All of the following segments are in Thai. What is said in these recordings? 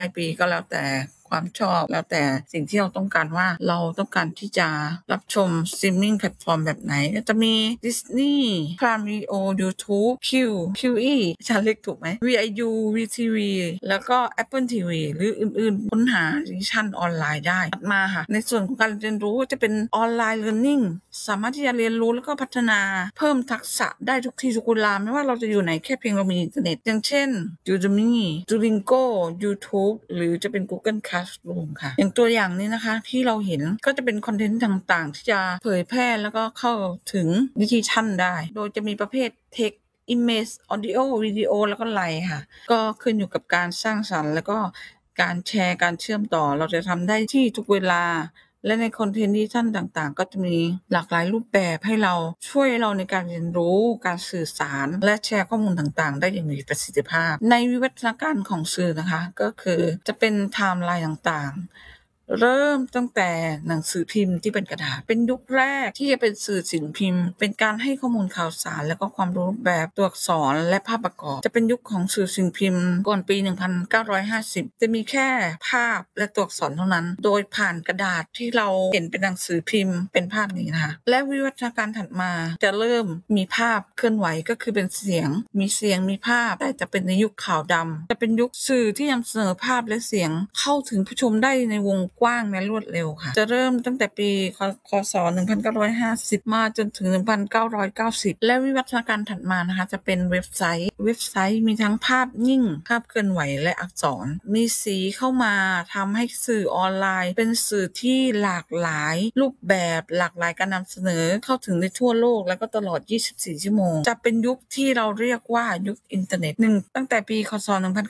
ายปีก็แล้วแต่ความชอบแล้วแต่สิ่งที่เราต้องการว่าเราต้องการที่จะรับชมสตรีมมิ่งแพลตฟอร์มแบบไหนก็จะมี Disney Prime Video YouTube QE ฉันเรียกถูกไหม VIU VTV แล้วก็ Apple TV หรืออื่นๆค้นหาดิจิทัลออนไลน์ได้ถัดมาค่ะในส่วนของการเรียนรู้จะเป็นออนไลน์ Learning สามารถที่จะเรียนรู้แล้วก็พัฒนาเพิ่มทักษะได้ทุกที่ทุกเวลาไม่ว่าเราจะอยู่ไหนแค่เพียงเรามีอินเทอร์เน็ตอย่างเช่น Udemy Duolingo YouTube หรือจะเป็น Google Classroom ค่ะอย่างตัวอย่างนี้นะคะที่เราเห็นก็จะเป็นคอนเทนต์ต่างๆที่จะเผยแพร่แล้วก็เข้าถึงดิจิทัลได้โดยจะมีประเภท Text Image Audio วิดีโอแล้วก็ไลฟ์ค่ะก็ขึ้นอยู่กับการสร้างสรรค์แล้วก็การแชร์การเชื่อมต่อเราจะทำได้ที่ทุกเวลาและในคอนเทนต์ดิจิทัลต่างๆก็จะมีหลากหลายรูปแบบให้เราช่วยเราในการเรียนรู้การสื่อสารและแชร์ข้อมูลต่างๆได้อย่างมีประสิทธิภาพในวิวัฒนาการของสื่อนะคะก็คือจะเป็นไทม์ไลน์ต่างๆเริ่มตั้งแต่หนังสือพิมพ์ที่เป็นกระดาษเป็นยุคแรกที่จะเป็นสื่อสิ่งพิมพ์เป็นการให้ข้อมูลข่าวสารและก็ความรู้แบบตัวอักษรและภาพประกอบจะเป็นยุคของสื่อสิ่งพิมพ์ก่อนปี 1950 จะมีแค่ภาพและตัวอักษรเท่านั้นโดยผ่านกระดาษที่เราเห็นเป็นหนังสือพิมพ์เป็นภาพนี้นะคะและวิวัฒนาการถัดมาจะเริ่มมีภาพเคลื่อนไหวก็คือเป็นเสียงมีภาพแต่จะเป็นในยุคขาวดำจะเป็นยุคสื่อที่นำเสนอภาพและเสียงเข้าถึงผู้ชมได้ในวงกว้างและรวดเร็วค่ะจะเริ่มตั้งแต่ปีคศ 1950 มาจนถึง 1990 และวิวัฒนาการถัดมานะคะจะเป็นเว็บไซต์มีทั้งภาพนิ่งภาพเคลื่อนไหวและอักษรมีสีเข้ามาทำให้สื่อออนไลน์เป็นสื่อที่หลากหลายรูปแบบหลากหลายการนำเสนอเข้าถึงในทั่วโลกแล้วก็ตลอด 24 ชั่วโมงจะเป็นยุคที่เราเรียกว่ายุคอินเทอร์เน็ตตั้งแต่ปีคศ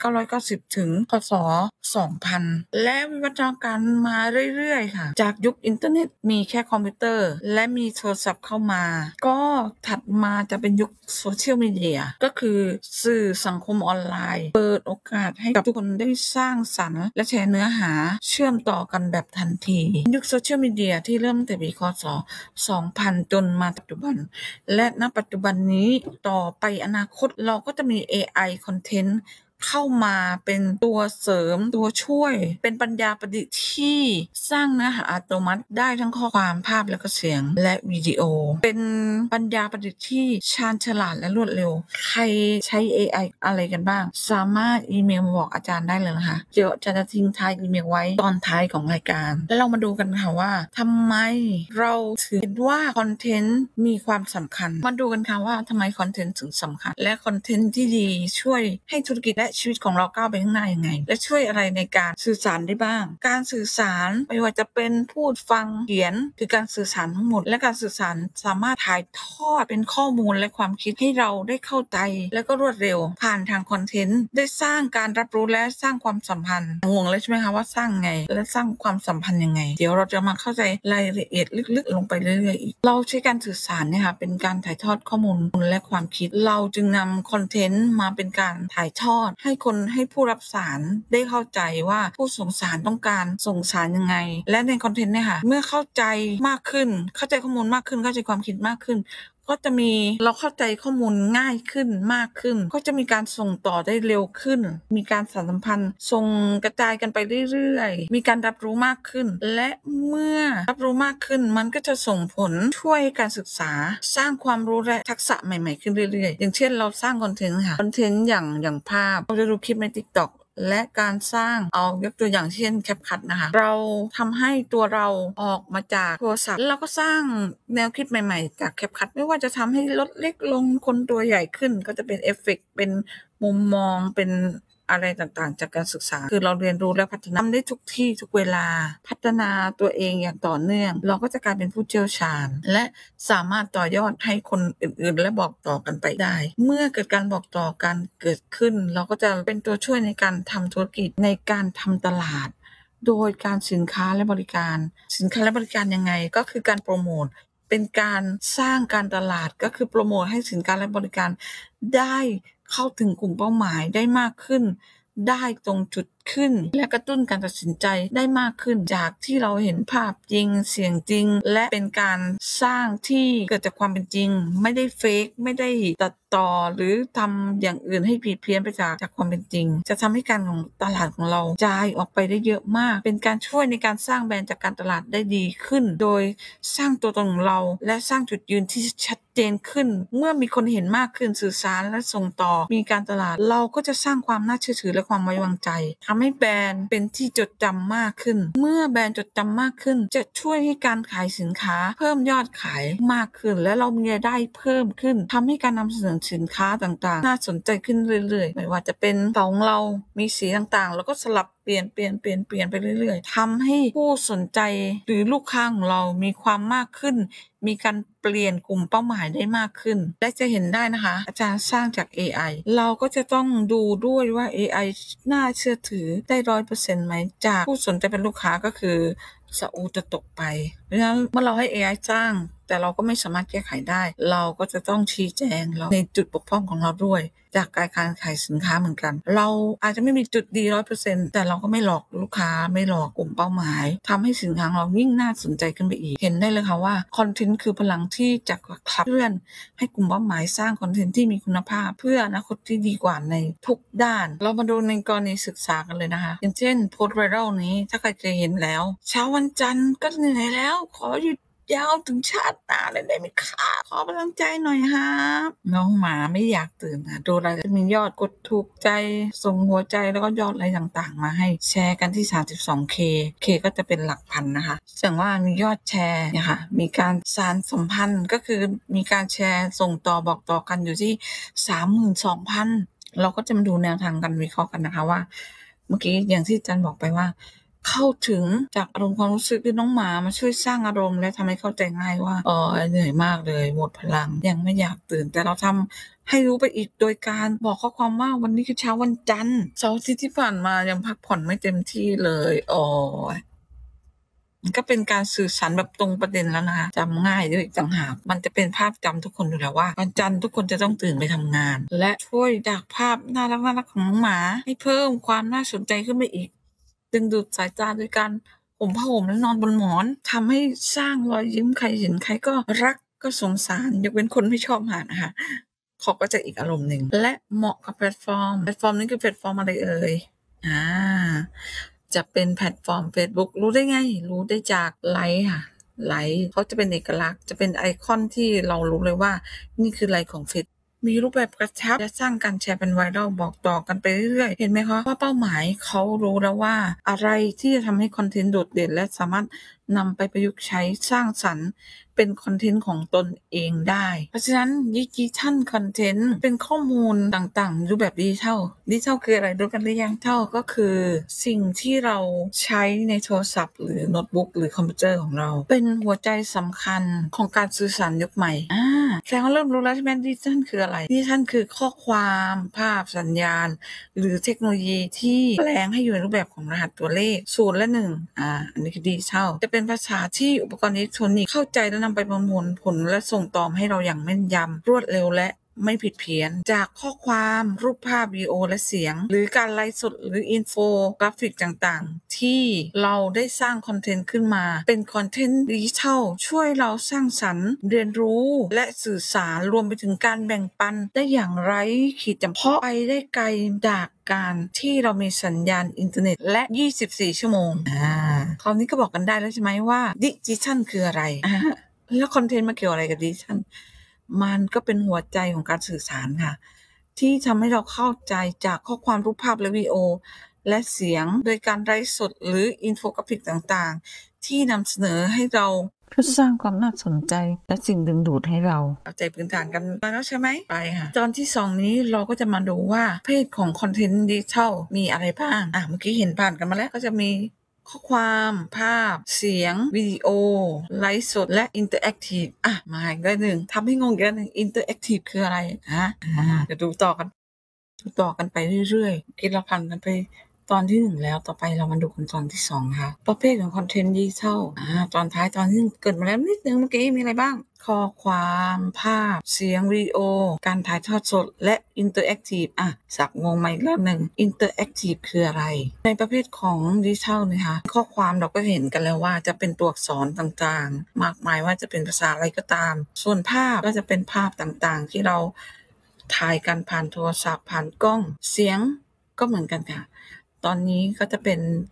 1990 ถึงคศ 2000 และวิวัฒนาการมาเรื่อยๆค่ะจากยุคอินเทอร์เน็ตมีแค่คอมพิวเตอร์และมีโทรศัพท์เข้ามาก็ถัดมาจะเป็นยุคโซเชียลมีเดียก็คือสื่อสังคมออนไลน์เปิดโอกาสให้กับทุกคนได้สร้างสรรค์และแชร์เนื้อหาเชื่อมต่อกันแบบทันทียุคโซเชียลมีเดียที่เริ่มตั้งแต่ปีคศ 2000 จนมาปัจจุบันและณปัจจุบันนี้ต่อไปอนาคตเราก็จะมี AI Content เข้ามาเป็นตัวเสริมตัวช่วยเป็นปัญญาประดิษฐ์ที่สร้างเนื้อหาอัตโนมัติได้ทั้งข้อความภาพและก็เสียงและวิดีโอเป็นปัญญาประดิษฐ์ที่ชาญฉลาดและรวดเร็วใครใช้ AI อะไรกันบ้างสามารถอีเมลมาบอกอาจารย์ได้เลยนะคะเดี๋ยวอาจารย์จะทิ้งท้ายอีเมลไว้ตอนท้ายของรายการแล้วเรามาดูกันค่ะว่าทำไมเราถึงเห็นว่าคอนเทนต์มีความสำคัญมาดูกันค่ะว่าทำไมคอนเทนต์ถึงสำคัญและคอนเทนต์ที่ดีช่วยให้ธุรกิจและชีวิตของเราก้าวไปข้างหน้ายังไงและช่วยอะไรในการสื่อสารได้บ้างการสื่อสารไม่ว่าจะเป็นพูดฟังเขียนคือการสื่อสารทั้งหมดและการสื่อสารสามารถถ่ายทอดเป็นข้อมูลและความคิดให้เราได้เข้าใจและก็รวดเร็วผ่านทางคอนเทนต์ได้สร้างการรับรู้และสร้างความสัมพันธ์ห่วงเลยใช่ไหมคะว่าสร้างไงและสร้างความสัมพันธ์ยังไงเดี๋ยวเราจะมาเข้าใจรายละเอียดลึกๆลงไปเรื่อยๆอีกเราใช้การสื่อสารเนี่ยค่ะเป็นการถ่ายทอดข้อมูลและความคิดเราจึงนำคอนเทนต์มาเป็นการถ่ายทอดให้ผู้รับสารได้เข้าใจว่าผู้ส่งสารต้องการส่งสารยังไงและในคอนเทนต์เนี่ยค่ะเมื่อเข้าใจมากขึ้นเข้าใจข้อมูลมากขึ้นเข้าใจความคิดมากขึ้นก็จะมีเราเข้าใจข้อมูลง่ายขึ้นมากขึ้นก็จะมีการส่งต่อได้เร็วขึ้นมีการสานสัมพันธ์ส่งกระจายกันไปเรื่อยๆมีการรับรู้มากขึ้นและเมื่อรับรู้มากขึ้นมันก็จะส่งผลช่วยการศึกษาสร้างความรู้และทักษะใหม่ๆขึ้นเรื่อยๆอย่างเช่นเราสร้างคอนเทนต์ค่ะคอนเทนต์อย่างภาพเราจะดูคลิปใน TikTokและการสร้างเอายกตัวอย่างเช่น CapCut นะคะเราทำให้ตัวเราออกมาจากโทรศัพท์แล้วเราก็สร้างแนวคิดใหม่ๆจาก CapCut ไม่ว่าจะทำให้รถเล็กลงคนตัวใหญ่ขึ้นก็จะเป็นเอฟเฟกต์เป็นมุมมองเป็นอะไรต่างๆจากการศึกษาคือเราเรียนรู้และพัฒนาทำได้ทุกที่ทุกเวลาพัฒนาตัวเองอย่างต่อเนื่องเราก็จะกลายเป็นผู้เชี่ยวชาญและสามารถต่อยอดให้คนอื่นๆและบอกต่อกันไปได้เมื่อเกิดการบอกต่อกันเกิดขึ้นเราก็จะเป็นตัวช่วยในการทำธุรกิจในการทำตลาดโดยการสินค้าและบริการยังไงก็คือการโปรโมทเป็นการสร้างการตลาดก็คือโปรโมทให้สินค้าและบริการได้เข้าถึงกลุ่มเป้าหมายได้มากขึ้นได้ตรงจุดขึ้นและกระตุ้นการตัดสินใจได้มากขึ้นจากที่เราเห็นภาพจริงเสียงจริงและเป็นการสร้างที่เกิดจากความเป็นจริงไม่ได้เฟกไม่ได้ตัดต่อหรือทำอย่างอื่นให้ผิดเพี้ยนไปจากความเป็นจริงจะทำให้การของตลาดของเราจ่ายออกไปได้เยอะมากเป็นการช่วยในการสร้างแบรนด์จากการตลาดได้ดีขึ้นโดยสร้างตัวตนของเราและสร้างจุดยืนที่ชัดเจนขึ้นเมื่อมีคนเห็นมากขึ้นสื่อสารและส่งต่อมีการตลาดเราก็จะสร้างความน่าเชื่อถือและความไว้วางใจทำให้แบรนด์เป็นที่จดจำมากขึ้นเมื่อแบรนด์จดจำมากขึ้นจะช่วยให้การขายสินค้าเพิ่มยอดขายมากขึ้นและเรามีรายได้เพิ่มขึ้นทำให้การนำเสนอสินค้าต่างๆน่าสนใจขึ้นเรื่อยๆไม่ว่าจะเป็นของเรามีสีต่างๆแล้วก็สลับเปลี่ยนไปเรื่อยๆทำให้ผู้สนใจหรือลูกค้าของเรามีความมากขึ้นมีการเปลี่ยนกลุ่มเป้าหมายได้มากขึ้นและจะเห็นได้นะคะอาจารย์สร้างจาก AI เราก็จะต้องดูด้วยว่า AI น่าเชื่อถือได้ 100% ไหมจากผู้สนใจเป็นลูกค้าก็คือซาอุจะตกไปเพราะฉะนั้นเมื่อเราให้ AI สร้างแต่เราก็ไม่สามารถแก้ไขได้เราก็จะต้องชี้แจงเราในจุดบกพร่องของเราด้วยจากการขายสินค้าเหมือนกันเราอาจจะไม่มีจุดดี 100% แต่เราก็ไม่หลอกลูกค้าไม่หลอกกลุ่มเป้าหมายทำให้สินค้าของเรายิ่งน่าสนใจขึ้นไปอีกเห็นได้เลยค่ะว่าคอนเทนต์คือพลังที่จะขับเคลื่อนให้กลุ่มเป้าหมายสร้างคอนเทนต์ที่มีคุณภาพเพื่ออนาคตที่ดีกว่าในทุกด้านเรามาดูในกรณีศึกษากันเลยนะคะอย่างเช่นโพสต์ไวรัลนี้ถ้าใครเคยเห็นแล้วเช้าวันจันทร์ก็เหนื่อยแล้วขอหยุดยาวถึงชาติหน้าเลยได้ไหมคะขอกำลังใจหน่อยครับน้องหมาไม่อยากตื่นค่ะดูอะไรจะมียอดกดถูกใจส่งหัวใจแล้วก็ยอดอะไรต่างๆมาให้แชร์กันที่ 32K ก็จะเป็นหลักพันนะคะแสดงว่ามียอดแชร์เนี่ยค่ะมีการสานสัมพันธ์ก็คือมีการแชร์ส่งต่อบอกต่อกันอยู่ที่ 32,000 เราก็จะมาดูแนวทางการวิเคราะห์กันนะคะว่าเมื่อกี้อย่างที่จันบอกไปว่าเข้าถึงจากอารมณ์ความรู้สึกที่น้องหมามาช่วยสร้างอารมณ์และทำให้เข้าใจง่ายว่าเหนื่อยมากเลยหมดพลังยังไม่อยากตื่นแต่เราทำให้รู้ไปอีกโดยการบอกข้อความว่าวันนี้คือเช้าวันจันทร์เสาร์อาทิตย์ที่ผ่านมายังพักผ่อนไม่เต็มที่เลยมันก็เป็นการสื่อสารแบบตรงประเด็นแล้วนะคะจำง่ายด้วยอีกต่างหากมันจะเป็นภาพจำทุกคนอยู่แล้วว่าวันจันทร์ทุกคนจะต้องตื่นไปทำงานและช่วยจากภาพน่ารักของน้องหมาให้เพิ่มความน่าสนใจขึ้นไปอีกดึงดูดสายตาโดยการห่มผ้าห่มและนอนบนหมอนทำให้สร้างรอยยิ้มใครเห็นใครก็รักก็สงสารยกเว้นคนไม่ชอบหานะคะเขาก็จะอีกอารมณ์หนึ่งและเหมาะกับแพลตฟอร์มนี้คือแพลตฟอร์มอะไรเอ่ยอ่าจะเป็นแพลตฟอร์มเฟซบุ๊กรู้ได้ไงรู้ได้จากไลค์ค่ะไลค์เขาจะเป็นเอกลักษณ์จะเป็นไอคอนที่เรารู้เลยว่านี่คือไลค์ของเฟซมีรูปแบบกระชับและสร้างการแชร์เป็นไวรัลบอกต่อกันไปเรื่อยๆเห็นไหมคะว่าเป้าหมายเขารู้แล้วว่าอะไรที่จะทำให้คอนเทนต์โดดเด่นและสามารถนำไปประยุกต์ใช้สร้างสรรค์เป็นคอนเทนต์ของตนเองได้เพราะฉะนั้นดิจิทัลคอนเทนต์เป็นข้อมูลต่างๆรูปแบบดิจิทัลคืออะไรรู้กันหรือยังดิจิทัลก็คือสิ่งที่เราใช้ในโทรศัพท์หรือโน้ตบุ๊กหรือคอมพิวเตอร์ของเราเป็นหัวใจสำคัญของการสื่อสารยุคใหม่แสดงว่าเริ่มรู้แล้วใช่ไหมดิจิทัลคืออะไรดิจิทัลคือข้อความภาพสัญญาณหรือเทคโนโลยีที่แปลงให้อยู่ในรูปแบบของรหัสตัวเลข0และ1อันนี้คือดิจิทัลจะเป็นภาษาที่อุปกรณ์อิเล็กทรอนิกส์เข้าใจและนำไปประมวลผลและส่งต่อให้เราอย่างแม่นยำรวดเร็วและไม่ผิดเพี้ยนจากข้อความรูปภาพวิดีโอและเสียงหรือการไลฟ์สดหรืออินโฟกราฟิกต่างๆที่เราได้สร้างคอนเทนต์ขึ้นมาเป็นคอนเทนต์ดิจิทัลช่วยเราสร้างสรรค์เรียนรู้และสื่อสารรวมไปถึงการแบ่งปันได้อย่างไร้ขีดจำกัดไปได้ไกลจากการที่เรามีสัญญาณอินเทอร์เน็ตและ24ชั่วโมงคราวนี้ก็บอกกันได้แล้วใช่ไหมว่าดิจิทัลคืออะไรแล้วคอนเทนต์มาเกี่ยวอะไรกับดิจิทัลมันก็เป็นหัวใจของการสื่อสารค่ะที่ทำให้เราเข้าใจจากข้อความรูปภาพและวิดีโอและเสียงโดยการไลฟ์สดหรืออินโฟกราฟิกต่างๆที่นำเสนอให้เราเพื่อสร้างความน่าสนใจและสิ่งดึงดูดให้เราเอาใจพื้นฐานกันไปแล้วใช่ไหมไปค่ะตอนที่2นี้เราก็จะมาดูว่าเพศของคอนเทนต์ดิจิทัลมีอะไรบ้างเมื่อกี้เห็นผ่านกันมาแล้วก็จะมีข้อความภาพเสียงวิดีโอไลฟ์สดและอินเตอร์แอคทีฟมาอีกแล้วหนึ่งทำให้งงอีกแล้วหนึ่งอินเตอร์แอคทีฟคืออะไรเดี๋ยวดูต่อกันไปเรื่อยๆคิดเราผ่านกันไปตอนที่1แล้วต่อไปเรามาดูกันตอนที่2นะคะประเภทของคอนเทนต์ดิจิทัลตอนท้ายตอนที่1เกริ่นมาแล้วนิดนึงเมื่อกี้มีอะไรบ้างข้อความภาพเสียงวิดีโอการถ่ายทอดสดและอินเตอร์แอคทีฟศัพท์งงมาอีกแล้วหนึ่งอินเตอร์แอคทีฟคืออะไรในประเภทของดิจิทัลนะคะข้อความเราก็เห็นกันแล้วว่าจะเป็นตัวอักษรต่างๆมากมายว่าจะเป็นภาษาอะไรก็ตามส่วนภาพก็จะเป็นภาพต่างๆที่เราถ่ายกันผ่านโทรศัพท์ผ่านกล้องเสียงก็เหมือนกันค่ะตอนนี้ก็จะเป็น